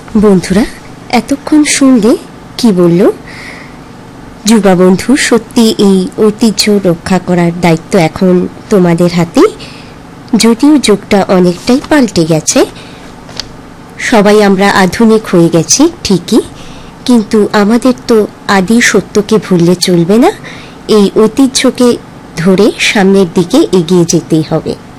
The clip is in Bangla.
বন্ধুরা এতক্ষণ শুনলে কি বলল যুবা বন্ধু। সত্যি এই ঐতিহ্য রক্ষা করার দায়িত্ব এখন তোমাদের হাতে। যদিও যুগটা অনেকটাই পাল্টে গেছে, সবাই আমরা আধুনিক হয়ে গেছি ঠিকই, কিন্তু আমাদের তো আদি সত্যকে ভুললে চলবে না। এই ঐতিহ্যকে ধরে সামনের দিকে এগিয়ে যেতেই হবে।